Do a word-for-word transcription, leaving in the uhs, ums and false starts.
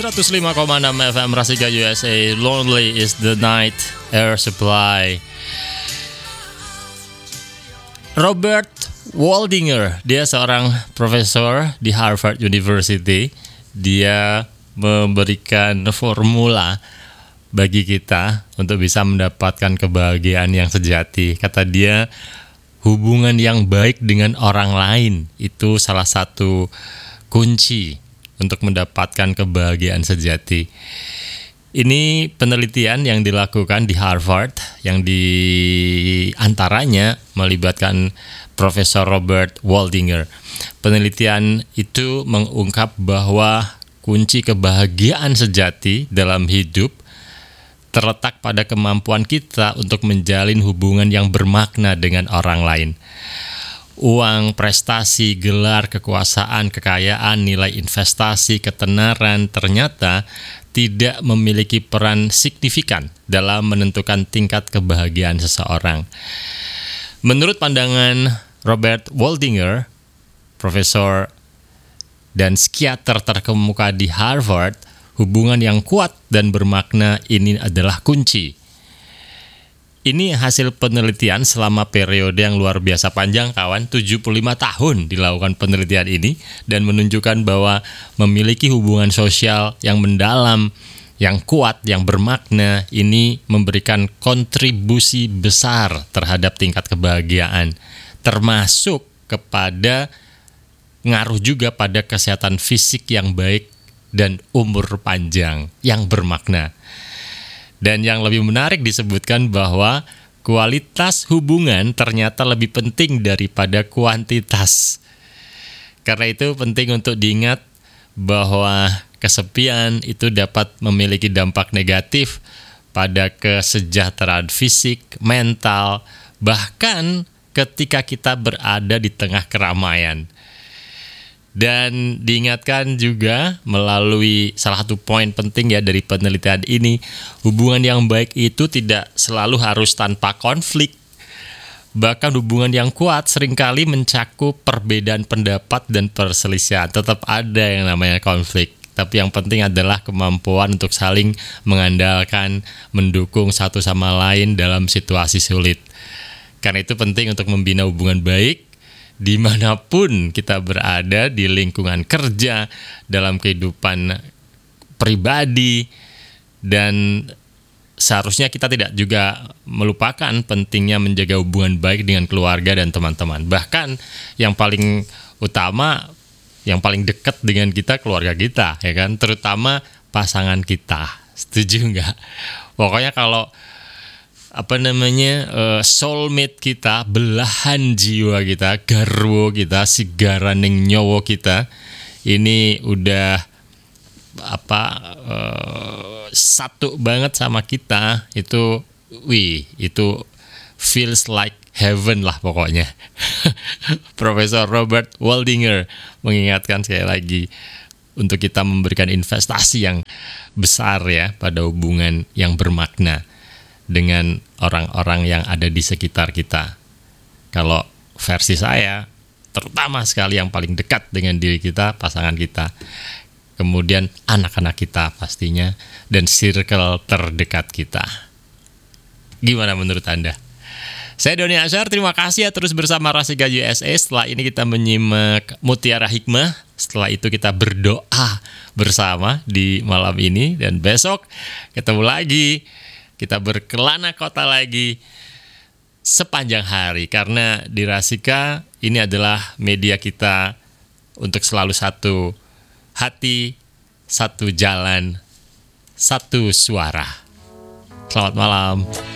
seratus lima koma enam F M Rasika U S A. Lonely is the night air supply. Robert Waldinger, dia seorang profesor di Harvard University. Dia memberikan formula bagi kita untuk bisa mendapatkan kebahagiaan yang sejati. Kata dia, hubungan yang baik dengan orang lain itu salah satu kunci untuk mendapatkan kebahagiaan sejati. Ini penelitian yang dilakukan di Harvard yang diantaranya melibatkan Profesor Robert Waldinger. Penelitian itu mengungkap bahwa kunci kebahagiaan sejati dalam hidup terletak pada kemampuan kita untuk menjalin hubungan yang bermakna dengan orang lain. Uang, prestasi, gelar, kekuasaan, kekayaan, nilai investasi, ketenaran ternyata tidak memiliki peran signifikan dalam menentukan tingkat kebahagiaan seseorang. Menurut pandangan Robert Waldinger, profesor dan psikiater terkemuka di Harvard, hubungan yang kuat dan bermakna ini adalah kunci. Ini hasil penelitian selama periode yang luar biasa panjang, kawan. tujuh puluh lima tahun dilakukan penelitian ini dan menunjukkan bahwa memiliki hubungan sosial yang mendalam, yang kuat, yang bermakna, ini memberikan kontribusi besar terhadap tingkat kebahagiaan, termasuk kepada ngaruh juga pada kesehatan fisik yang baik dan umur panjang yang bermakna. Dan yang lebih menarik disebutkan bahwa kualitas hubungan ternyata lebih penting daripada kuantitas. Karena itu penting untuk diingat bahwa kesepian itu dapat memiliki dampak negatif pada kesejahteraan fisik, mental, bahkan ketika kita berada di tengah keramaian. Dan diingatkan juga melalui salah satu poin penting ya dari penelitian ini, hubungan yang baik itu tidak selalu harus tanpa konflik. Bahkan hubungan yang kuat seringkali mencakup perbedaan pendapat dan perselisihan. Tetap ada yang namanya konflik, tapi yang penting adalah kemampuan untuk saling mengandalkan, mendukung satu sama lain dalam situasi sulit. Karena itu penting untuk membina hubungan baik dimanapun kita berada, di lingkungan kerja, dalam kehidupan pribadi, dan seharusnya kita tidak juga melupakan pentingnya menjaga hubungan baik dengan keluarga dan teman-teman. Bahkan yang paling utama, yang paling dekat dengan kita, keluarga kita, ya kan, terutama pasangan kita. Setuju nggak? Pokoknya kalau apa namanya uh, soulmate kita, belahan jiwa kita, garwo kita, sigaraning nyowo kita, ini udah apa uh, satu banget sama kita, itu wih, itu feels like heaven lah pokoknya. Profesor Robert Waldinger mengingatkan sekali lagi untuk kita memberikan investasi yang besar ya pada hubungan yang bermakna dengan orang-orang yang ada di sekitar kita. Kalau versi saya, terutama sekali yang paling dekat dengan diri kita, pasangan kita, kemudian anak-anak kita pastinya, dan circle terdekat kita. Gimana menurut Anda? Saya Doni Asyar, terima kasih ya terus bersama Rasika U S A. Setelah ini kita menyimak Mutiara Hikmah. Setelah itu kita berdoa bersama di malam ini, dan besok ketemu lagi. Kita berkelana kota lagi sepanjang hari, karena di Rasika ini adalah media kita untuk selalu satu hati, satu jalan, satu suara. Selamat malam.